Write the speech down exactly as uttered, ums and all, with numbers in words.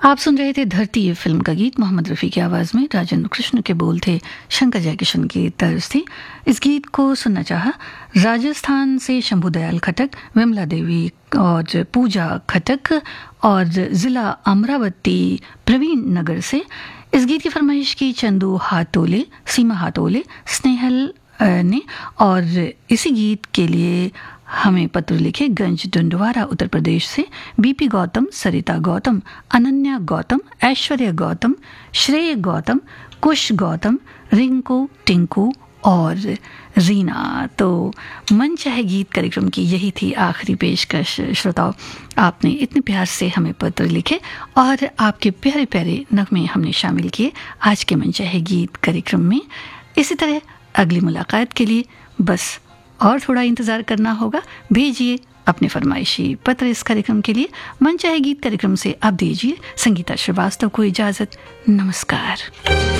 आप सुन रहे थे धरती ये फिल्म का गीत मोहम्मद रफ़ी की आवाज़ में। राजेंद्र कृष्ण के बोल थे, शंकर जयकिशन की तर्ज थी। इस गीत को सुनना चाहा राजस्थान से शंभू दयाल खटक, विमला देवी और पूजा खटक और ज़िला अमरावती प्रवीण नगर से। इस गीत की फरमाइश की चंदू हाटोले, सीमा हाटोले, स्नेहल ने। और इसी गीत के लिए हमें पत्र लिखे गंज डंडवारा उत्तर प्रदेश से बीपी गौतम, सरिता गौतम, अनन्या गौतम, ऐश्वर्या गौतम, श्रेय गौतम, कुश गौतम, रिंकू, टिंकू और रीना। तो मन चाहे गीत कार्यक्रम की यही थी आखिरी पेशकश। श्रोताओं, आपने इतने प्यार से हमें पत्र लिखे और आपके प्यारे प्यारे नगमे हमने शामिल किए आज के मन चाहे गीत कार्यक्रम में। इसी तरह अगली मुलाकात के लिए बस और थोड़ा इंतज़ार करना होगा। भेजिए अपने फरमाइशी पत्र इस कार्यक्रम के लिए। मन चाहे गीत कार्यक्रम से आप दीजिए संगीता श्रीवास्तव को इजाज़त। नमस्कार।